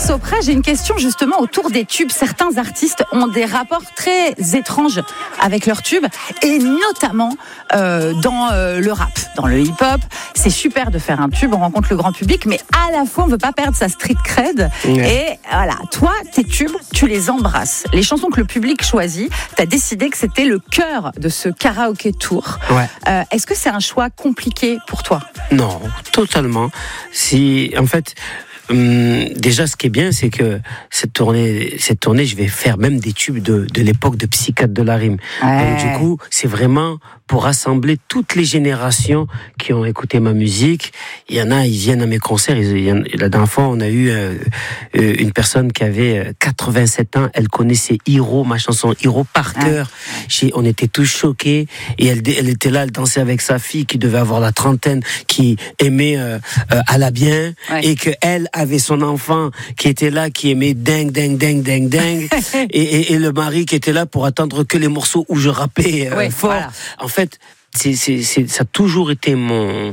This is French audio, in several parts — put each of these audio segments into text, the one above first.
Sopra, j'ai une question justement autour des tubes. Certains artistes ont des rapports très étranges avec leurs tubes, et notamment dans le rap, dans le hip-hop. C'est super de faire un tube, on rencontre le grand public, mais à la fois on veut pas perdre sa street cred. Et voilà, toi, tes tubes, tu les embrasses. Les chansons que le public choisit, t'as décidé que c'était le cœur de ce karaoké tour. Est-ce que c'est un choix compliqué pour toi ? Non, totalement. En fait, déjà, ce qui est bien, c'est que cette tournée, je vais faire même des tubes de l'époque de Psychiatre de la Rime. Donc, du coup, c'est vraiment pour rassembler toutes les générations qui ont écouté ma musique. Il y en a, ils viennent à mes concerts. La dernière fois, on a eu une personne qui avait 87 ans. Elle connaissait Hiro, ma chanson Hiro par cœur. On était tous choqués. Et elle était là, elle dansait avec sa fille qui devait avoir la trentaine, qui aimait Alla bien, et que elle avait son enfant qui était là, qui aimait ding ding ding ding ding, et le mari qui était là pour attendre que les morceaux où je rappais fort. Voilà. En fait, ça a toujours été mon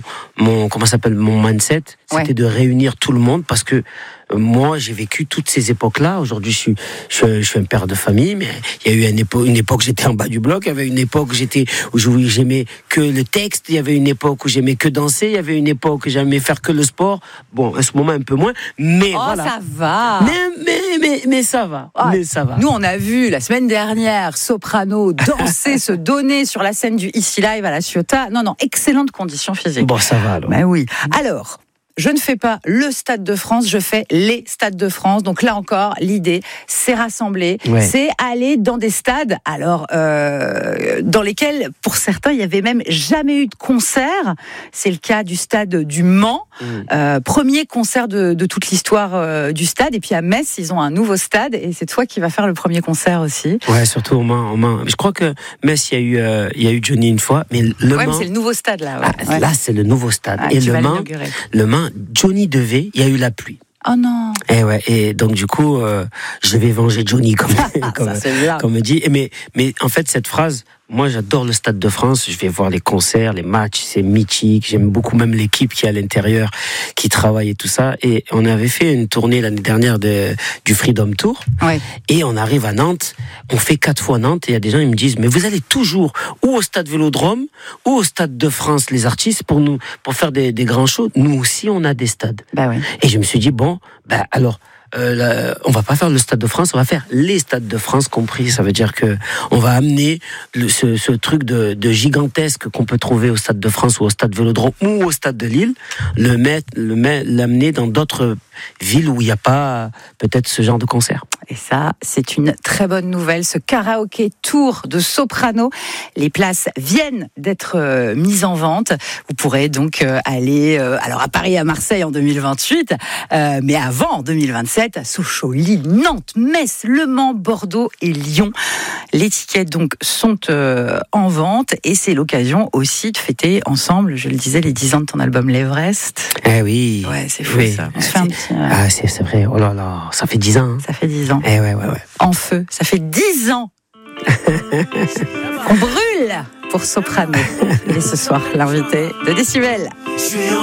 mindset, c'était de réunir tout le monde, parce que moi, j'ai vécu toutes ces époques-là. Aujourd'hui, je suis un père de famille, mais il y a eu une époque, j'étais en bas du bloc. Il y avait une époque où j'aimais que le texte. Il y avait une époque où j'aimais que danser. Il y avait une époque où j'aimais faire que le sport. Bon, à ce moment, un peu moins. Mais voilà. Ça va. Mais ça va. Mais ça va. Nous, on a vu la semaine dernière Soprano danser, se donner sur la scène du Ici Live à la Ciotat. Non, excellentes conditions physiques. Bon, ça va alors. Ben oui. Alors, je ne fais pas le Stade de France, je fais les Stades de France. Donc là encore, l'idée, c'est rassembler, c'est aller dans des stades, alors dans lesquels, pour certains, il n'y avait même jamais eu de concert. C'est le cas du stade du Mans, premier concert de toute l'histoire du stade. Et puis à Metz, ils ont un nouveau stade, et c'est toi qui vas faire le premier concert aussi. Ouais, surtout au Mans. Je crois que Metz, il y a eu Johnny une fois, mais le Mans, c'est le nouveau stade là. Là, c'est le nouveau stade. Et le Mans, Johnny devait, il y a eu la pluie. Oh non. Et donc du coup, je vais venger Johnny, comme me dit. Mais en fait, cette phrase, moi j'adore le Stade de France, je vais voir les concerts, les matchs, c'est mythique, j'aime beaucoup même l'équipe qui est à l'intérieur, qui travaille et tout ça. Et on avait fait une tournée l'année dernière du Freedom Tour, et on arrive à Nantes, on fait 4 fois Nantes, et il y a des gens qui me disent, mais vous allez toujours ou au Stade Vélodrome, ou au Stade de France, les artistes, pour faire des grands shows. Nous aussi, on a des stades. Et je me suis dit, alors, on va pas faire le Stade de France, on va faire les Stades de France compris. Ça veut dire que on va amener ce truc de gigantesque qu'on peut trouver au Stade de France ou au Stade Vélodrome ou au Stade de Lille, l'amener dans d'autres villes où il n'y a pas peut-être ce genre de concert. Et ça, c'est une très bonne nouvelle. Ce karaoké tour de Soprano, les places viennent d'être mises en vente. Vous pourrez donc aller alors à Paris et à Marseille en 2028, mais avant, en 2027, à Sochaux, Lille, Nantes, Metz, Le Mans, Bordeaux et Lyon. Les tickets donc sont en vente, et c'est l'occasion aussi de fêter ensemble, je le disais, les 10 ans de ton album L'Everest. Eh oui. Ouais, c'est fou ça. On se fait un petit... c'est vrai. Oh là là, ça fait 10 ans. Hein. Ça fait 10 ans. Eh ouais. En feu, ça fait 10 ans. On brûle pour Soprano. Et ce soir, l'invité de Décibel.